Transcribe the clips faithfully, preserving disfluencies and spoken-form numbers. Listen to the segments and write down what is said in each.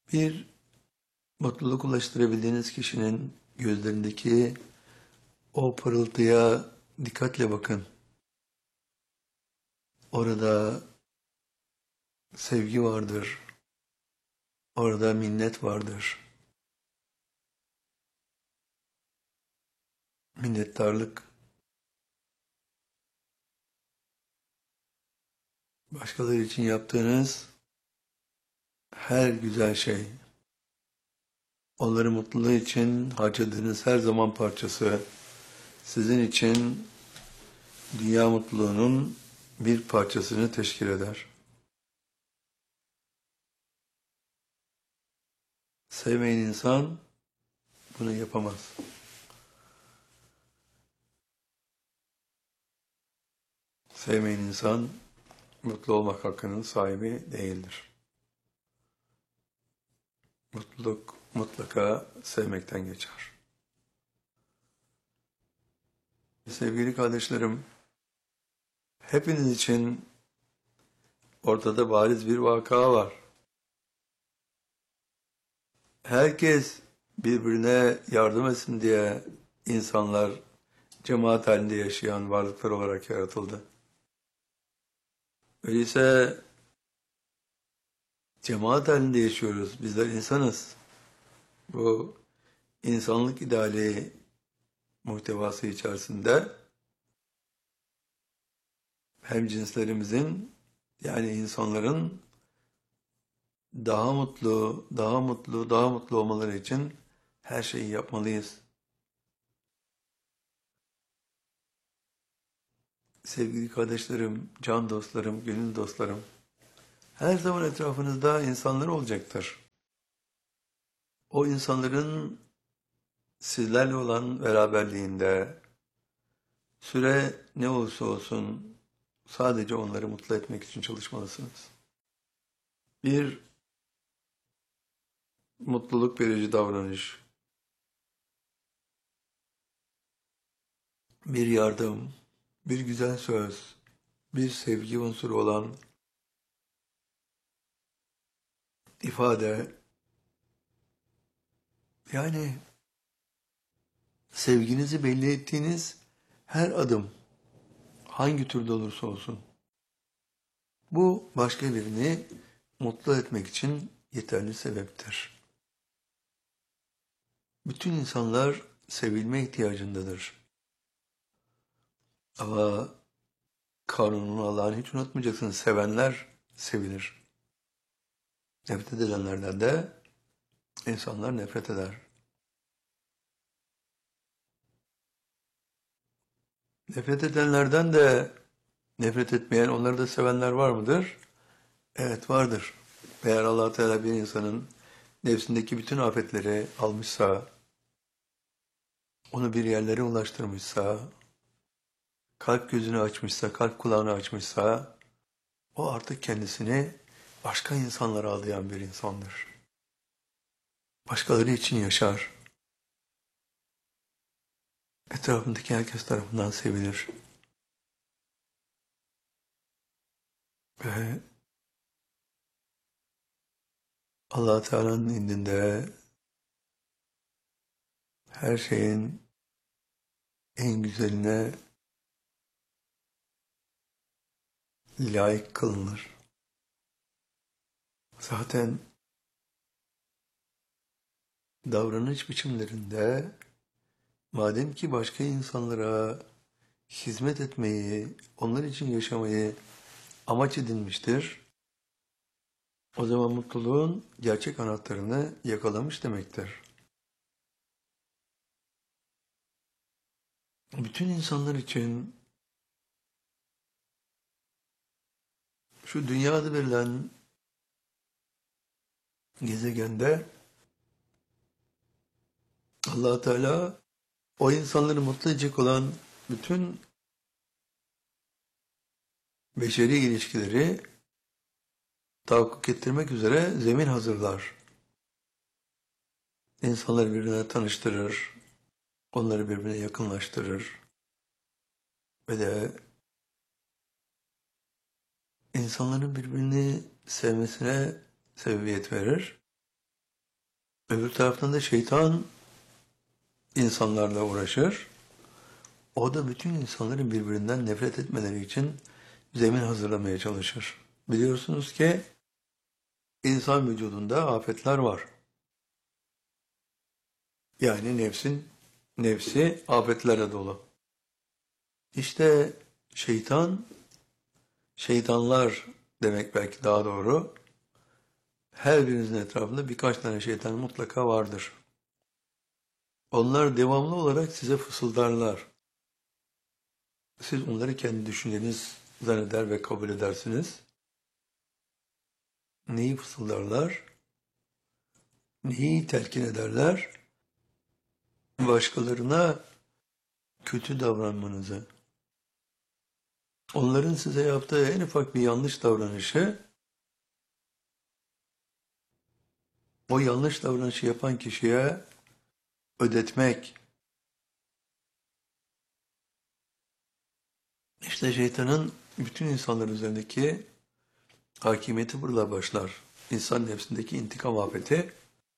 Bir mutluluk ulaştırabildiğiniz kişinin gözlerindeki o parıltıya dikkatle bakın. Orada sevgi vardır, orada minnet vardır, minnettarlık, başkaları için yaptığınız her güzel şey, onların mutluluğu için harcadığınız her zaman parçası, sizin için dünya mutluluğunun bir parçasını teşkil eder. Sevmeyen insan bunu yapamaz. Sevmeyen insan mutlu olmak hakkının sahibi değildir. Mutluluk mutlaka sevmekten geçer. Sevgili kardeşlerim, hepiniz için ortada bariz bir vaka var. Herkes birbirine yardım etsin diye insanlar cemaat halinde yaşayan varlıklar olarak yaratıldı. Öyleyse cemaat halinde yaşıyoruz. Bizler insanız. Bu insanlık ideali muhtevası içerisinde hem cinslerimizin yani insanların daha mutlu, daha mutlu, daha mutlu olmaları için her şeyi yapmalıyız. Sevgili kardeşlerim, can dostlarım, gönül dostlarım, her zaman etrafınızda insanlar olacaktır. O insanların sizlerle olan beraberliğinde, süre ne olursa olsun sadece onları mutlu etmek için çalışmalısınız. Bir mutluluk verici davranış, bir yardım, bir güzel söz, bir sevgi unsuru olan ifade, yani sevginizi belli ettiğiniz her adım, hangi türde olursa olsun, bu başka birini mutlu etmek için yeterli sebeptir. Bütün insanlar sevilme ihtiyacındadır. Ama kanununu Allah'ın hiç unutmayacaksınız. Sevenler sevilir. Nefret edilenlerden de insanlar nefret eder. Nefret edenlerden de nefret etmeyen, onları da sevenler var mıdır? Evet, vardır. Eğer Allah Teala bir insanın nefsindeki bütün afetleri almışsa, onu bir yerlere ulaştırmışsa, kalp gözünü açmışsa, kalp kulağını açmışsa, o artık kendisini başka insanlara adayan bir insandır. Başkaları için yaşar. Etrafındaki herkes tarafından sevilir. Ve Allah Teala'nın indinde her şeyin en güzeline layık kılınır. Zaten davranış biçimlerinde madem ki başka insanlara hizmet etmeyi, onlar için yaşamayı amaç edinmiştir, o zaman mutluluğun gerçek anahtarını yakalamış demektir. Bütün insanlar için şu dünyada verilen gezegende Allah Teala o insanları mutlu edecek olan bütün beşeri ilişkileri tahakkuk ettirmek üzere zemin hazırlar. İnsanları birbirine tanıştırır, onları birbirine yakınlaştırır ve de insanların birbirini sevmesine sebebiyet verir. Öbür taraftan da şeytan insanlarla uğraşır. O da bütün insanların birbirinden nefret etmeleri için zemin hazırlamaya çalışır. Biliyorsunuz ki insan vücudunda afetler var. Yani nefsin nefsi afetlerle dolu. İşte şeytan, şeytanlar demek belki daha doğru. Her birinizin etrafında birkaç tane şeytan mutlaka vardır. Onlar devamlı olarak size fısıldarlar. Siz onları kendi düşünceniz zanneder ve kabul edersiniz. Neyi fısıldarlar? Neyi telkin ederler? Başkalarına kötü davranmanızı. Onların size yaptığı en ufak bir yanlış davranışı, o yanlış davranışı yapan kişiye ödetmek. İşte şeytanın bütün insanlar üzerindeki hakimiyeti burada başlar. İnsan nefsindeki intikam afeti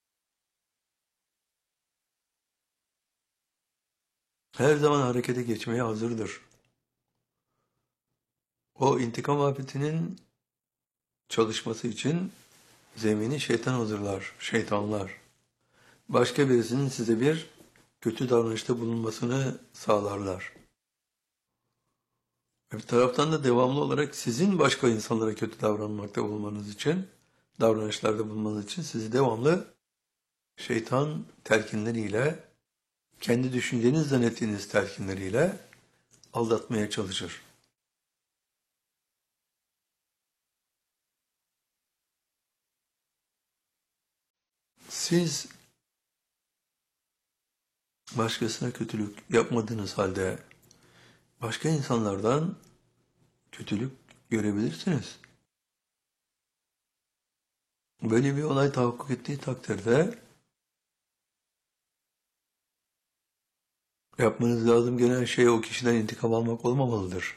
her zaman harekete geçmeye hazırdır. O intikam afetinin çalışması için zemini şeytan hazırlar, şeytanlar. Başka birisinin size bir kötü davranışta bulunmasını sağlarlar. Bir taraftan da devamlı olarak sizin başka insanlara kötü davranmakta bulunmanız için, davranışlarda bulunmanız için sizi devamlı şeytan telkinleriyle, kendi düşünceniz zannettiğiniz telkinleriyle aldatmaya çalışır. Siz başkasına kötülük yapmadığınız halde başka insanlardan kötülük görebilirsiniz. Böyle bir olay tahakkuk ettiği takdirde yapmanız lazım gelen şey o kişiden intikam almak olmamalıdır.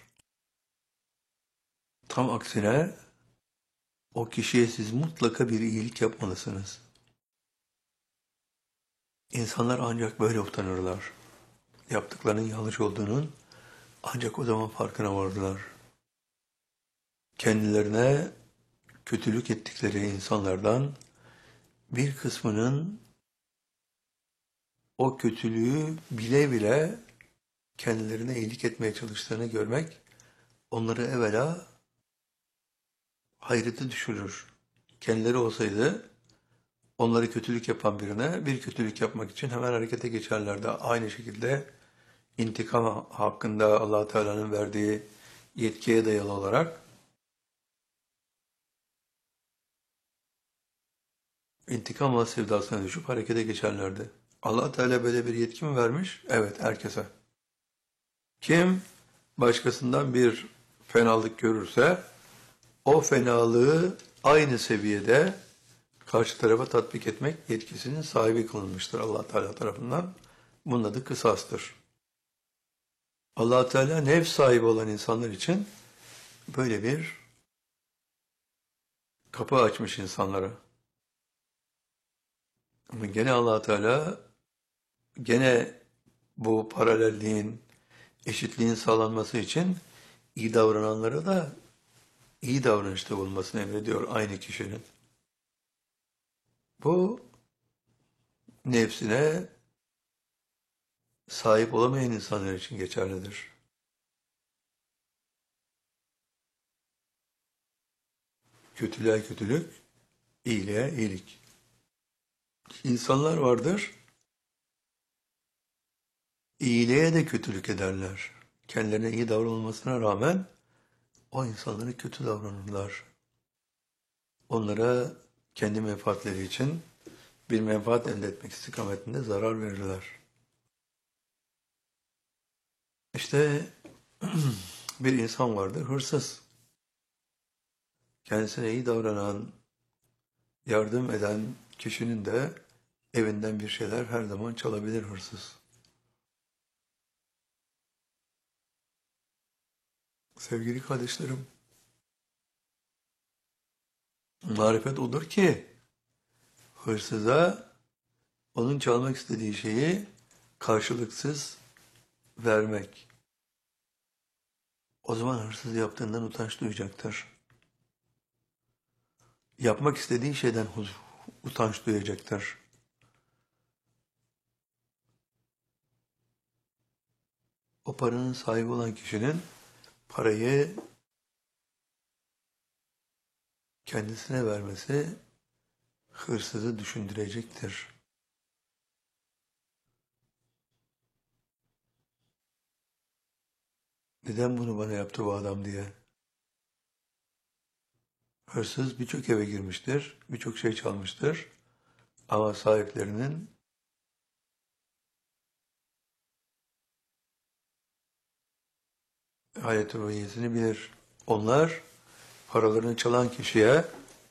Tam aksine o kişiye siz mutlaka bir iyilik yapmalısınız. İnsanlar ancak böyle utanırlar. Yaptıklarının yanlış olduğunun ancak o zaman farkına vardılar. Kendilerine kötülük ettikleri insanlardan bir kısmının o kötülüğü bile bile kendilerine iyilik etmeye çalıştığını görmek onları evvela hayrete düşürür. Kendileri olsaydı onları kötülük yapan birine bir kötülük yapmak için hemen harekete geçerlerdi. Aynı şekilde intikam hakkında Allah Teala'nın verdiği yetkiye dayalı olarak intikam sevdasına düşüp harekete geçerlerdi. Allah Teala böyle bir yetki mi vermiş? Evet, herkese. Kim başkasından bir fenalık görürse o fenalığı aynı seviyede karşı tarafa tatbik etmek yetkisinin sahibi kılınmıştır Allah Teala tarafından. Bunun adı kısastır. Allah Teala nefs sahibi olan insanlar için böyle bir kapı açmış insanlara. Ama gene Allah Teala gene bu paralelliğin, eşitliğin sağlanması için iyi davrananlara da iyi davranışta bulunmasını emrediyor aynı kişinin. Bu nefsine sahip olamayan insanlar için geçerlidir. Kötülüğe kötülük, iyiliğe iyilik. İnsanlar vardır, iyiliğe de kötülük ederler. Kendilerine iyi davranılmasına rağmen o insanlara kötü davranırlar. Onlara kendi menfaatleri için bir menfaat elde etmek istikametinde zarar verirler. İşte bir insan vardır, hırsız. Kendisine iyi davranan, yardım eden kişinin de evinden bir şeyler her zaman çalabilir hırsız. Sevgili kardeşlerim, marifet odur ki hırsıza Onun çalmak istediği şeyi karşılıksız vermek. O zaman hırsız yaptığından utanç duyacaktır. Yapmak istediği şeyden utanç duyacaktır. O paranın sahibi olan kişinin parayı kendisine vermesi hırsızı düşündürecektir. Neden bunu bana yaptı bu adam diye. Hırsız birçok eve girmiştir, birçok şey çalmıştır. Ama sahiplerinin hayat ruhiyesini bilir. Onlar paralarını çalan kişiye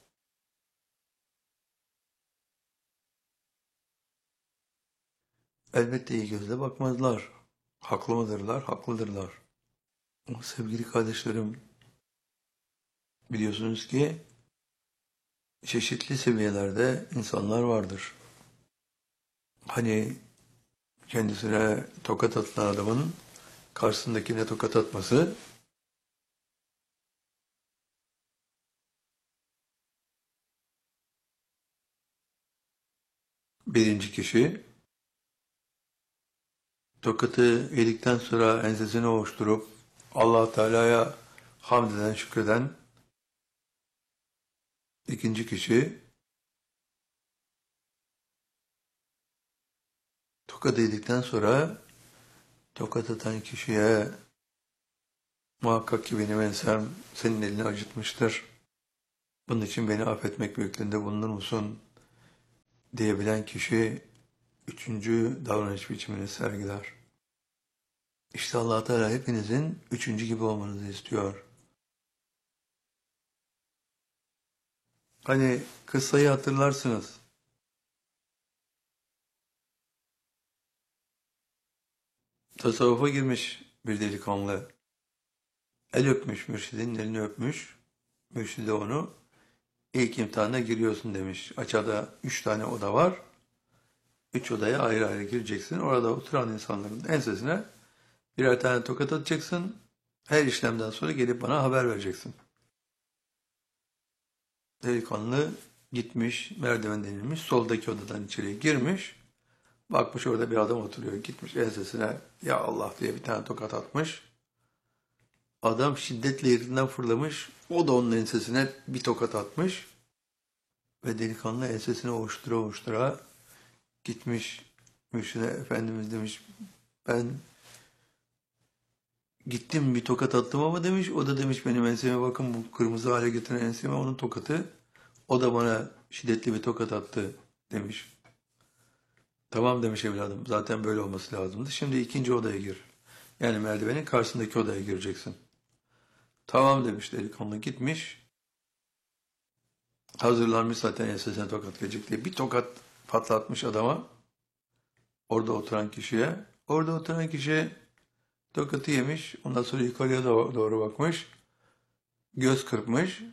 elbette iyi gözle bakmazlar. Haklı mıdırlar? Haklıdırlar. Ama sevgili kardeşlerim, biliyorsunuz ki çeşitli seviyelerde insanlar vardır. Hani kendisine tokat atılan adamın karşısındakine tokat atması birinci kişi, tokatı yedikten sonra ensesini ovuşturup Allah Teala'ya hamd eden, şükreden ikinci kişi, tokat yedikten sonra tokat atan kişiye muhakkak ki benim ensem senin elini acıtmıştır. Bunun için beni affetmek büyüklüğünde bulunur musun diyebilen kişi üçüncü davranış biçimini sergiler. İşte Allah Teala hepinizin üçüncü gibi olmanızı istiyor. Hani kıssayı hatırlarsınız. Tasavvufa girmiş bir delikanlı. El öpmüş, mürşidin elini öpmüş. Mürşid de onu ilk imtihana giriyorsun demiş. Aşağıda üç tane oda var. Üç odaya ayrı ayrı gireceksin. Orada oturan insanların ensesine birer tane tokat atacaksın. Her işlemden sonra gelip bana haber vereceksin. Delikanlı gitmiş, merdivenden inmiş, soldaki odadan içeriye girmiş. Bakmış orada bir adam oturuyor. Gitmiş ensesine ya Allah diye bir tane tokat atmış. Adam şiddetle yerinden fırlamış. O da onun ensesine bir tokat atmış. Ve delikanlı ensesine ovuştura ovuştura gitmiş. Mürşide Efendimiz demiş ben gittim bir tokat attım ama demiş. O da demiş benim enseme bakın bu kırmızı hale getiren enseme onun tokatı. O da bana şiddetli bir tokat attı demiş. Tamam demiş evladım zaten böyle olması lazımdı. Şimdi ikinci odaya gir. Yani merdivenin karşısındaki odaya gireceksin. Tamam demiş delikanlı gitmiş. Hazırlanmış zaten ensesine tokat gelecek diye. Bir tokat patlatmış adama. Orada oturan kişiye. Orada oturan kişi tokatı yemiş. Ondan sonra yukarıya doğru bakmış. Göz kırpmış.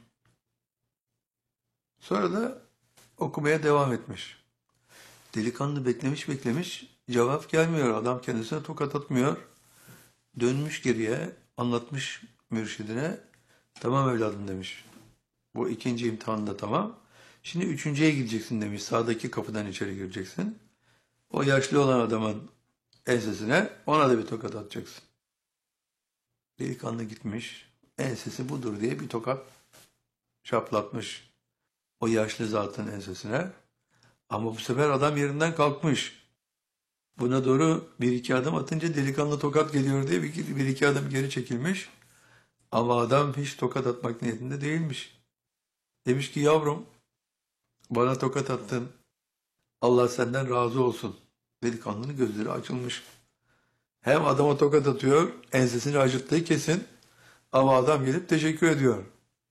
Sonra da okumaya devam etmiş. Delikanlı beklemiş beklemiş. Cevap gelmiyor. Adam kendisine tokat atmıyor. Dönmüş geriye anlatmış mürşidine. Tamam evladım demiş. Bu ikinci imtihanda tamam. Şimdi üçüncüye gideceksin demiş. Sağdaki kapıdan içeri gireceksin. O yaşlı olan adamın ensesine ona da bir tokat atacaksın. Delikanlı gitmiş. Ensesi budur diye bir tokat şaplatmış. O yaşlı zatın ensesine. Ama bu sefer adam yerinden kalkmış. Buna doğru bir iki adım atınca delikanlı tokat geliyor diye bir, bir iki adım geri çekilmiş. Ama adam hiç tokat atmak niyetinde değilmiş. Demiş ki yavrum bana tokat attın. Allah senden razı olsun. Delikanlının gözleri açılmış. Hem adama tokat atıyor, ensesini acıttığı kesin. Ama adam gelip teşekkür ediyor.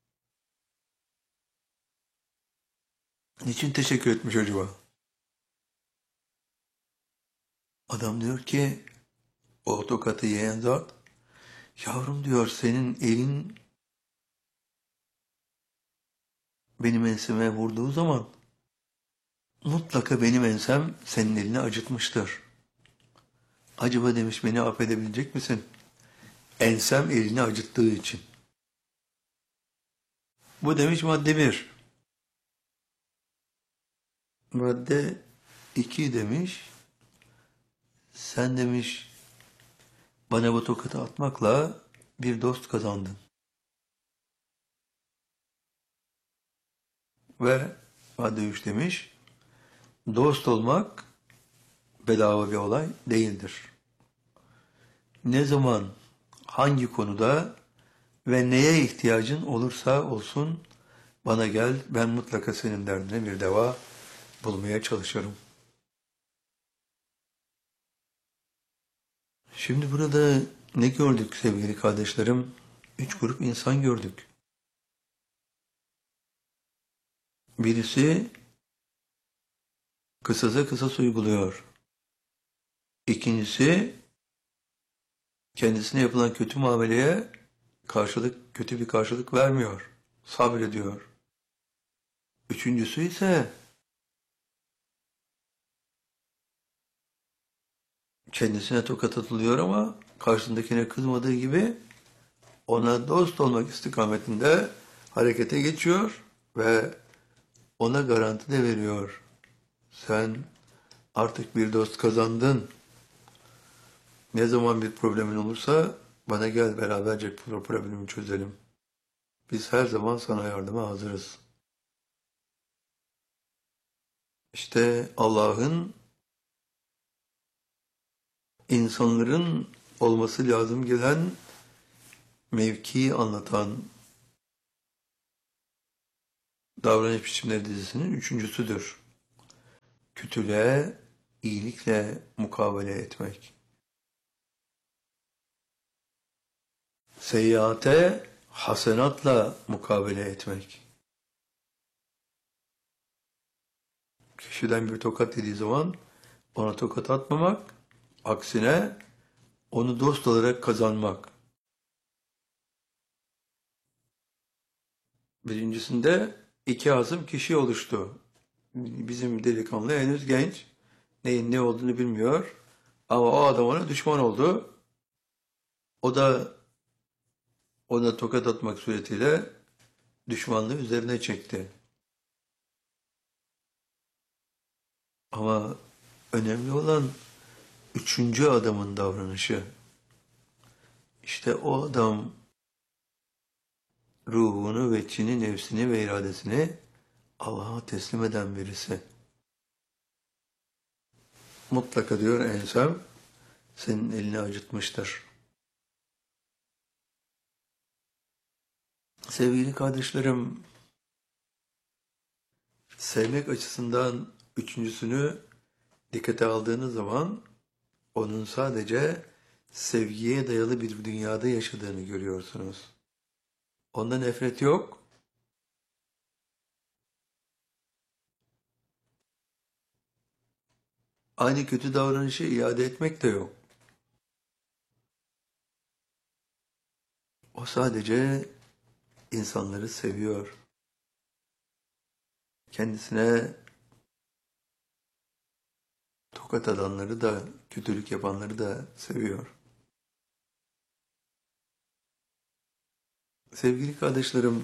Niçin teşekkür etmiş acaba? Adam diyor ki, o tokatı yiyen zat, yavrum diyor senin elin benim enseme vurduğu zaman Mutlaka benim ensem senin elini acıtmıştır. Acaba demiş beni affedebilecek misin? Ensem elini acıttığı için. Bu demiş madde bir. Madde iki demiş. Sen demiş bana bu tokatı atmakla bir dost kazandın. Ve madde üç demiş. Dost olmak bedava bir olay değildir. Ne zaman, hangi konuda ve neye ihtiyacın olursa olsun bana gel, ben mutlaka senin derdine bir deva bulmaya çalışırım. Şimdi burada ne gördük sevgili kardeşlerim? Üç grup insan gördük. Birisi kısasa kısas uyguluyor. İkincisi kendisine yapılan kötü muameleye karşılık, kötü bir karşılık vermiyor. Sabrediyor. Üçüncüsü ise kendisine tokat atılıyor ama karşısındakine kızmadığı gibi ona dost olmak istikametinde harekete geçiyor ve ona garanti de veriyor. Sen artık bir dost kazandın. Ne zaman bir problemin olursa bana gel, beraberce problemimi çözelim. Biz her zaman sana yardıma hazırız. İşte Allah'ın insanların olması lazım gelen mevkiyi anlatan davranış biçimleri dizisinin üçüncüsüdür. Kötülüğe iyilikle mukabele etmek. Seyyiate hasenatla mukabele etmek. Kişiden bir tokat yediği zaman ona tokat atmamak, aksine onu dost olarak kazanmak. Birincisinde iki azım kişi oluştu. Bizim delikanlı henüz genç, neyin ne olduğunu bilmiyor ama o adam ona düşman oldu. O da ona tokat atmak suretiyle düşmanlığı üzerine çekti. Ama önemli olan üçüncü adamın davranışı. İşte o adam ruhunu ve çini, nefsini ve iradesini Allah'a teslim eden birisi. Mutlaka diyor ensem senin elini acıtmıştır. Sevgili kardeşlerim, sevmek açısından üçüncüsünü dikkate aldığınız zaman onun sadece sevgiye dayalı bir dünyada yaşadığını görüyorsunuz. Onda nefret yok. Aynı kötü davranışı iade etmek de yok. O sadece insanları seviyor. Kendisine tokat atanları da, kötülük yapanları da seviyor. Sevgili kardeşlerim,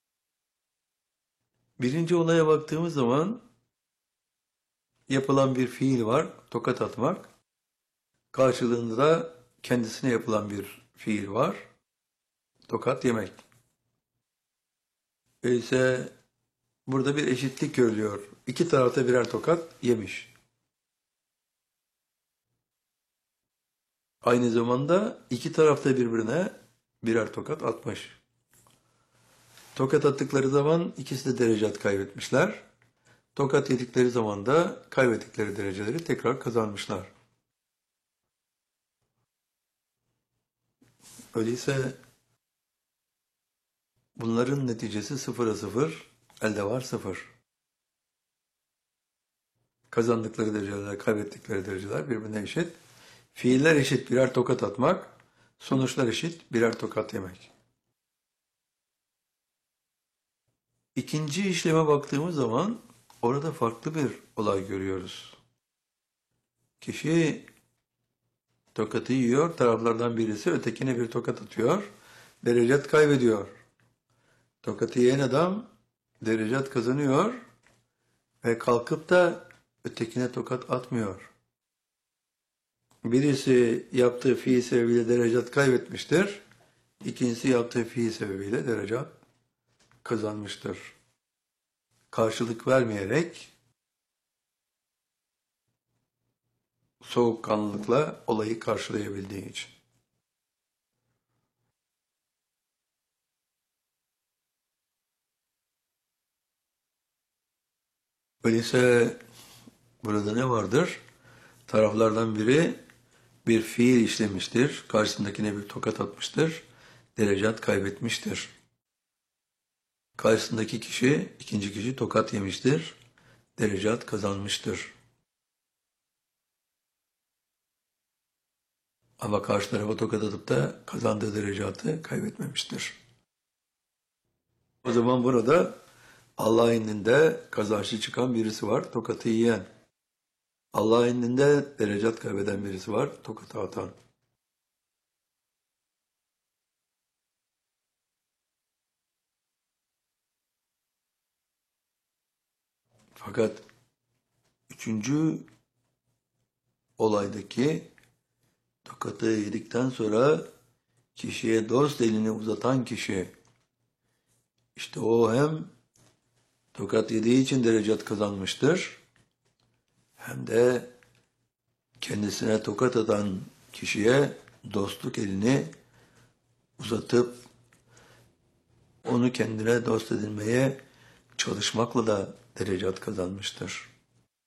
birinci olaya baktığımız zaman yapılan bir fiil var, tokat atmak. Karşılığında da kendisine yapılan bir fiil var, tokat yemek. Öyleyse burada bir eşitlik görülüyor. İki tarafta birer tokat yemiş. Aynı zamanda iki tarafta birbirine birer tokat atmış. Tokat attıkları zaman ikisi de derecat kaybetmişler. Tokat yedikleri zaman da kaybettikleri dereceleri tekrar kazanmışlar. Öyleyse bunların neticesi sıfıra sıfır, elde var sıfır. Kazandıkları dereceler, kaybettikleri dereceler birbirine eşit. Fiiller eşit birer tokat atmak, sonuçlar eşit birer tokat yemek. İkinci işleme baktığımız zaman orada farklı bir olay görüyoruz. Kişi tokatı yiyor, taraflardan birisi ötekine bir tokat atıyor, derecat kaybediyor. Tokatı yiyen adam derecat kazanıyor ve kalkıp da ötekine tokat atmıyor. Birisi yaptığı fiil sebebiyle derecat kaybetmiştir, ikincisi yaptığı fiil sebebiyle derecat kazanmıştır. Karşılık vermeyerek soğukkanlılıkla olayı karşılayabildiği için. Öyleyse burada ne vardır? Taraflardan biri bir fiil işlemiştir, karşısındakine bir tokat atmıştır, derecat kaybetmiştir. Karşısındaki kişi, ikinci kişi tokat yemiştir, derecat kazanmıştır. Ama karşı tarafa tokat atıp da kazandığı derecatı kaybetmemiştir. O zaman burada Allah indinde kazançlı çıkan birisi var, tokatı yiyen. Allah indinde derecat kaybeden birisi var, tokatı atan. Fakat üçüncü olaydaki tokatı yedikten sonra kişiye dost elini uzatan kişi, işte o hem tokat yediği için derecat kazanmıştır, hem de kendisine tokat atan kişiye dostluk elini uzatıp onu kendine dost edinmeye çalışmakla da derecat kazanmıştır.